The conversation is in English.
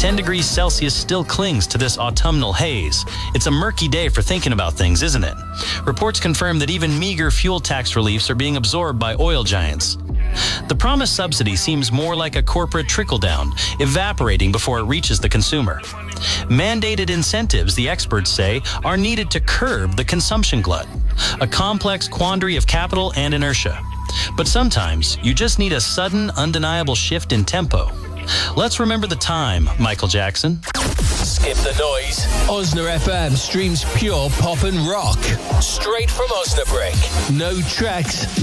10 degrees Celsius still clings to this autumnal haze. It's a murky day for thinking about things, isn't it? Reports confirm that even meager fuel tax reliefs are being absorbed by oil giants. The promised subsidy seems more like a corporate trickle-down, evaporating before it reaches the consumer. Mandated incentives, the experts say, are needed to curb the consumption glut, a complex quandary of capital and inertia. But sometimes you just need a sudden, undeniable shift in tempo. Let's remember the time, Michael Jackson. Skip the noise. Osna FM streams pure pop and rock. Straight from Osnabrück. No tracks.